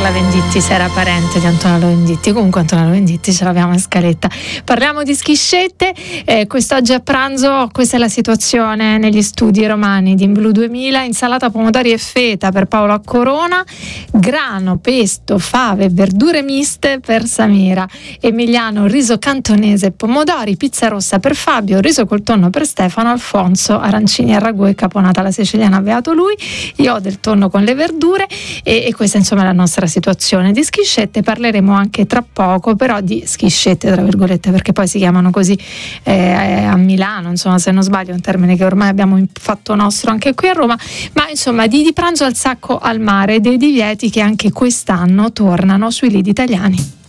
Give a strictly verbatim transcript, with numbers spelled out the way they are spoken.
Carla Venditti se era parente di Antonello Venditti. Comunque Antonello Venditti ce l'abbiamo in scaletta. Parliamo di schiscette, eh, quest'oggi a pranzo questa è la situazione negli studi romani di Blu duemila: insalata, pomodori e feta per Paolo a Corona, grano, pesto, fave, verdure miste per Samira, Emiliano, riso cantonese e pomodori, pizza rossa per Fabio, riso col tonno per Stefano, Alfonso, arancini al ragù e caponata alla siciliana, beato lui, io ho del tonno con le verdure. E, e questa insomma è la nostra situazione di schiscette. Parleremo anche tra poco però di schiscette tra virgolette, perché poi si chiamano così eh, a Milano, insomma, se non sbaglio è un termine che ormai abbiamo fatto nostro anche qui a Roma, ma insomma di, di pranzo al sacco al mare, dei divieti che anche quest'anno tornano sui lidi italiani.